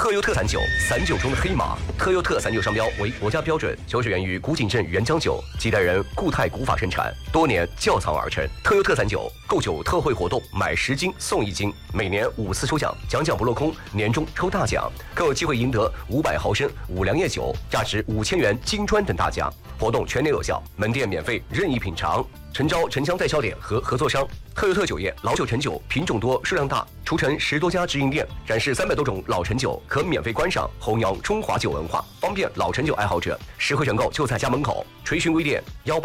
特优特散酒，散酒中的黑马。特优特散酒商标为国家标准，酒水源于古井镇原浆酒，几代人固态古法生产，多年窖藏而成。特优特散酒购酒特惠活动，买10斤送1斤，每年5次抽奖，奖不落空，年终抽大奖，更有机会赢得500毫升五粮液酒，价值5000元金砖等大奖。活动全年有效，门店免费任意品尝。诚招城乡代销点和合作商。特优特酒业老酒陈酒品种多，数量大，除城10多家直营店，展示300多种老陈酒，可免费观赏，弘扬中华酒文化，方便老陈酒爱好者。实惠选购就在家门口。垂询微店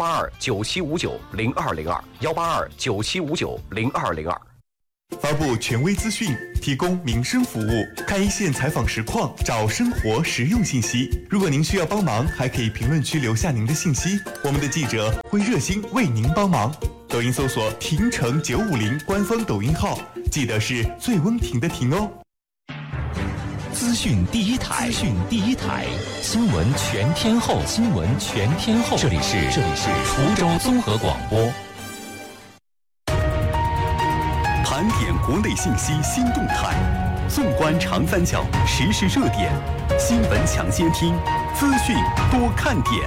18297590202，18297590202。 发布权威资讯，提供民生服务，看一线采访实况，找生活实用信息。如果您需要帮忙，还可以评论区留下您的信息，我们的记者会热心为您帮忙。抖音搜索亭城950官方抖音号，记得是最温婷的婷哦。 资讯第一台，新闻全天候，这里是滁州综合广播。 盘点国内信息新动态，纵观长三角时事热点，新闻抢先听，资讯多看点。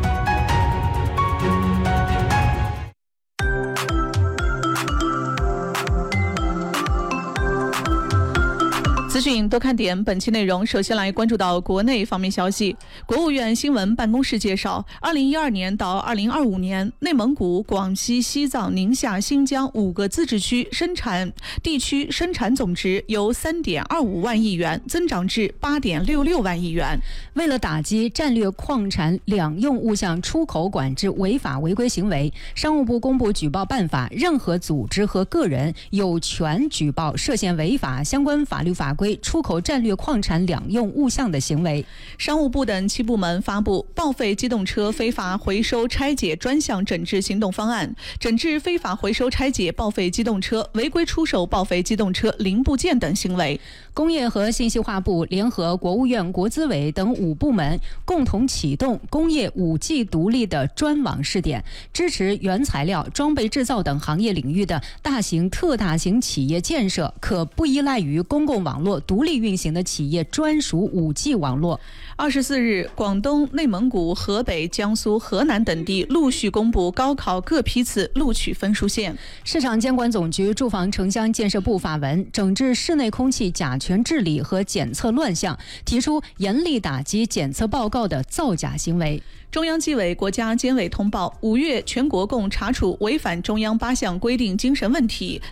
资讯多看点，本期内容首先来关注到国内方面消息。国务院新闻办公室介绍，2012年到2025年，内蒙古、广西、西藏、宁夏、新疆5个自治区地区生产总值由3.25万亿元增长至8.66万亿元。 为了打击战略矿产两用物项出口管制违法违规行为，商务部公布举报办法，任何组织和个人有权举报涉嫌违法相关法律法规出口战略矿产两用物项的行为。 商务部等7部门发布报废机动车非法回收拆解专项整治行动方案，整治非法回收拆解报废机动车、违规出售报废机动车零部件等行为。 工业和信息化部联合国务院国资委等5部门共同启动工业5G 独立的专网试点，支持原材料、装备制造等行业领域的大型、特大型企业建设可不依赖于公共网络独立运行的企业专属5G 网络。 24日，广东、内蒙古、河北、江苏、河南等地陆续公布高考各批次录取分数线。 市场监管总局住房城乡建设部发文，整治室内空气甲醛治理和检测乱象，提出严厉打击检测报告的造假行为。 中央纪委国家监委通报，5月全国共查处违反中央8项规定精神问题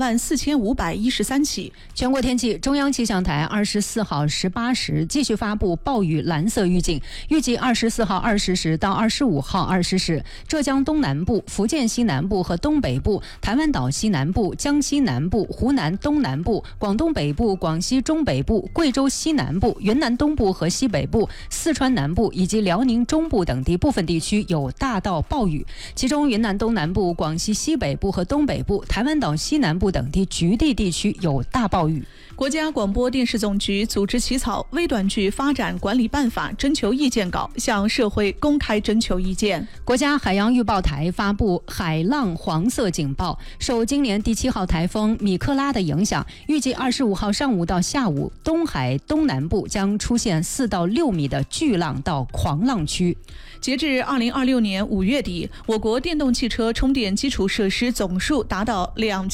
24513起。 全国天气，中央气象台24号18时继续发布暴雨蓝色预警，预计24号20时到25号20时，浙江东南部、福建西南部和东北部、台湾岛西南部、江西南部、湖南东南部、广东北部、广西中北部、贵州西南部、云南东部和西北部、四川南部以及辽宁中部等地部分地区有大到暴雨，其中云南东南部、广西西北部和东北部、台湾岛西南部等地局地地区有大暴雨。 国家广播电视总局组织起草微短剧发展管理办法征求意见稿，向社会公开征求意见。 国家海洋预报台发布海浪黄色警报，受今年第7号台风米克拉的影响，预计25号上午到下午，东海东南部将出现4到6米的巨浪到狂浪区。 截至2026年5月底，我国电动汽车充电基础设施总数达到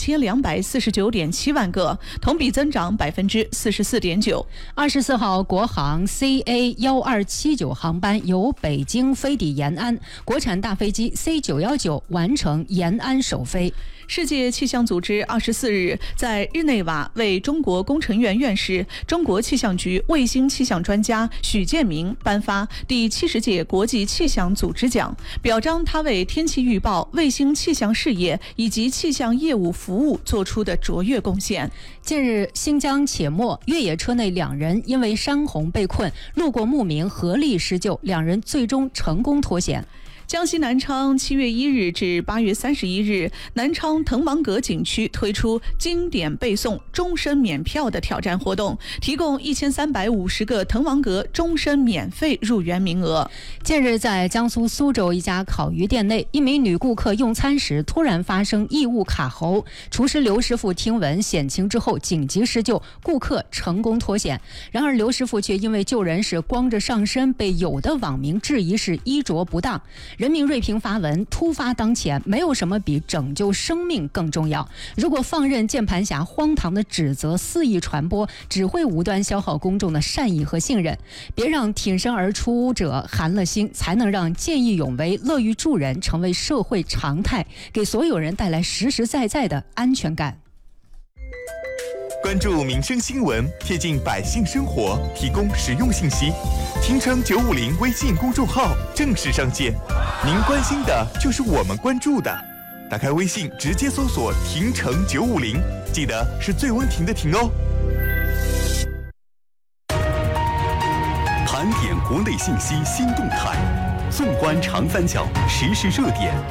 2249.7万个，同比增长44.9%。 24号，国航 CA1279航班由北京飞抵延安，国产大飞机 C919完成延安首飞。 世界气象组织24日在日内瓦为中国工程院院士、中国气象局卫星气象专家许建明颁发第70届国际气象组织奖，表彰他为天气预报、卫星气象事业以及气象业务服务做出的卓越贡献。 近日，新疆且末越野车内2人因为山洪被困，路过牧民合力施救，2人最终成功脱险。 江西南昌7月1日至8月31日，南昌滕王阁景区推出经典背诵终身免票的挑战活动，提供1350个滕王阁终身免费入园名额。 近日，在江苏苏州一家烤鱼店内，一名女顾客用餐时突然发生异物卡喉，厨师刘师傅听闻险情之后紧急施救，顾客成功脱险。然而刘师傅却因为救人时光着上身，被有的网民质疑是衣着不当。人民锐评发文：突发当前，没有什么比拯救生命更重要。如果放任键盘侠荒唐的指责肆意传播，只会无端消耗公众的善意和信任。别让挺身而出者寒了心，才能让见义勇为、乐于助人成为社会常态，给所有人带来实实在在的安全感。 关注民生新闻，贴近百姓生活，提供实用信息。听城950微信公众号正式上线，您关心的就是我们关注的。打开微信，直接搜索“听城950”，记得是最温婷的婷哦。 盘点国内信息新动态，纵观长三角时事热点。